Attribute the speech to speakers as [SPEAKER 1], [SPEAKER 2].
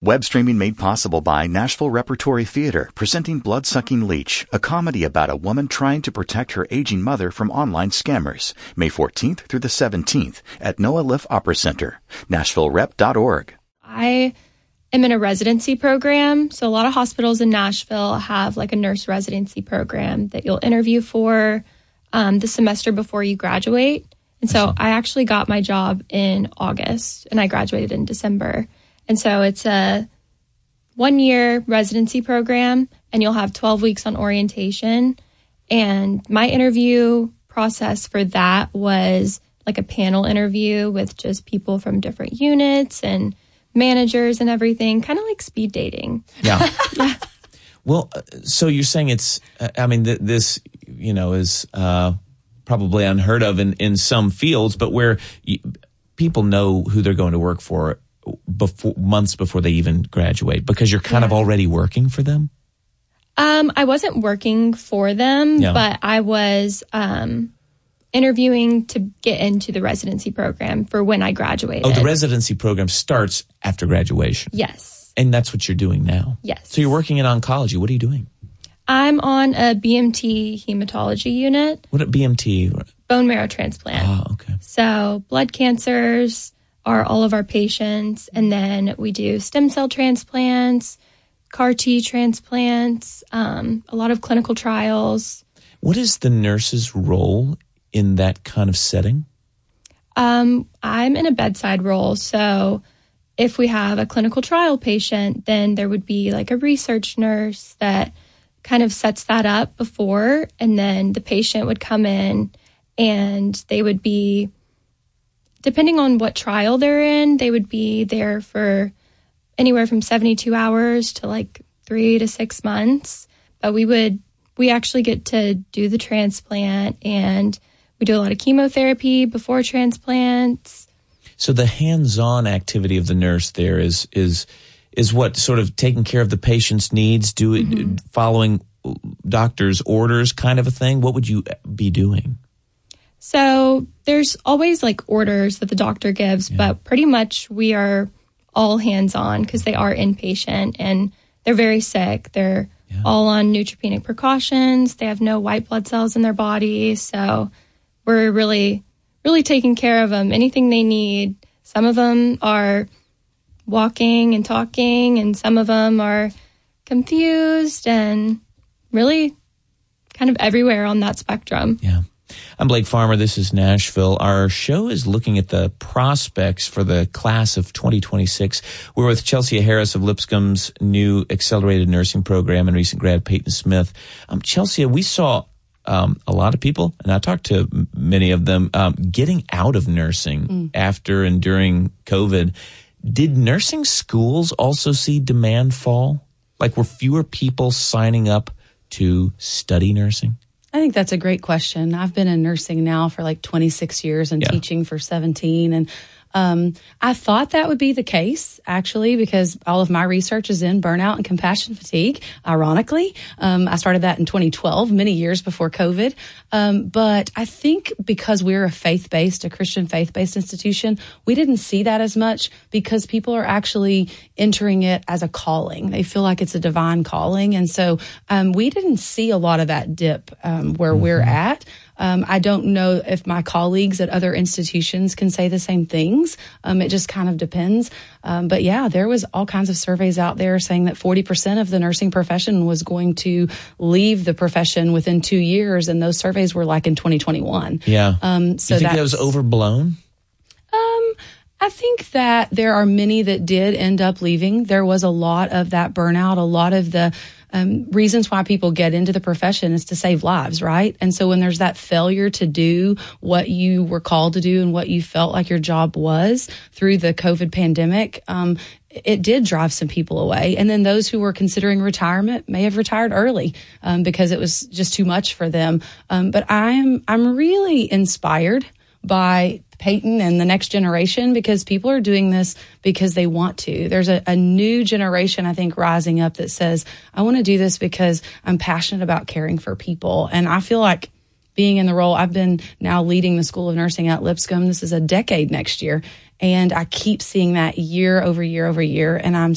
[SPEAKER 1] Web streaming made possible by Nashville Repertory Theater, presenting Bloodsucking Leech, a comedy about a woman trying to protect her aging mother from online scammers. May 14th through the 17th at Noah Liff Opera Center, NashvilleRep.org.
[SPEAKER 2] I am in a residency program. So a lot of hospitals in Nashville have like a nurse residency program that you'll interview for the semester before you graduate. And so I actually got my job in August and I graduated in December. And so it's a 1-year residency program and you'll have 12 weeks on orientation. And my interview process for that was like a panel interview with just people from different units and managers and everything, kind of like speed dating.
[SPEAKER 3] Yeah. Yeah. Well, so you're saying it's, this, is probably unheard of in some fields, but where people know who they're going to work for months before they even graduate, because you're kind of already working for them?
[SPEAKER 2] I wasn't working for them, but I was interviewing to get into the residency program for when I graduated.
[SPEAKER 3] Oh, the residency program starts after graduation?
[SPEAKER 2] Yes.
[SPEAKER 3] And that's what you're doing now?
[SPEAKER 2] Yes.
[SPEAKER 3] So you're working in oncology. What are you doing?
[SPEAKER 2] I'm on a BMT hematology unit.
[SPEAKER 3] What a BMT?
[SPEAKER 2] Bone marrow transplant.
[SPEAKER 3] Oh, okay.
[SPEAKER 2] So blood cancers are all of our patients, and then we do stem cell transplants, CAR T transplants, a lot of clinical trials.
[SPEAKER 3] What is the nurse's role in that kind of setting?
[SPEAKER 2] I'm in a bedside role, so if we have a clinical trial patient, then there would be like a research nurse that kind of sets that up before, and then the patient would come in and they would be, depending on what trial they're in, they would be there for anywhere from 72 hours to like 3 to 6 months. But we actually get to do the transplant, and we do a lot of chemotherapy before transplants.
[SPEAKER 3] So the hands-on activity of the nurse there is what, sort of taking care of the patient's needs, following doctor's orders kind of a thing? What would you be doing?
[SPEAKER 2] So there's always like orders that the doctor gives, but pretty much we are all hands-on because they are inpatient and they're very sick. They're all on neutropenic precautions. They have no white blood cells in their body. So we're really, really taking care of them. Anything they need. Some of them are walking and talking, and some of them are confused and really kind of everywhere on that spectrum.
[SPEAKER 3] Yeah. I'm Blake Farmer. This is Nashville. Our show is looking at the prospects for the class of 2026. We're with Chelsea Harris of Lipscomb's new accelerated nursing program and recent grad Peyton Smith. Chelsea, we saw a lot of people, and I talked to many of them, getting out of nursing after and during COVID. Did nursing schools also see demand fall? Like, were fewer people signing up to study nursing?
[SPEAKER 4] I think that's a great question. I've been in nursing now for like 26 years and teaching for 17. And I thought that would be the case, actually, because all of my research is in burnout and compassion fatigue, ironically. I started that in 2012, many years before COVID. But I think because we're a Christian faith-based institution, we didn't see that as much because people are actually entering it as a calling. They feel like it's a divine calling. And so we didn't see a lot of that dip where we're at. I don't know if my colleagues at other institutions can say the same things. It just kind of depends. But yeah, there was all kinds of surveys out there saying that 40% of the nursing profession was going to leave the profession within 2 years. And those surveys were like in 2021.
[SPEAKER 3] Yeah. So you think that was overblown?
[SPEAKER 4] I think that there are many that did end up leaving. There was a lot of that burnout, a lot of the reasons why people get into the profession is to save lives, right? And so when there's that failure to do what you were called to do and what you felt like your job was through the COVID pandemic, it did drive some people away. And then those who were considering retirement may have retired early because it was just too much for them. But I'm really inspired by Peyton and the next generation because people are doing this because they want to. There's a new generation, I think, rising up that says, I want to do this because I'm passionate about caring for people. And I feel like being in the role, I've been now leading the School of Nursing at Lipscomb. This is a decade next year. And I keep seeing that year over year over year. And I'm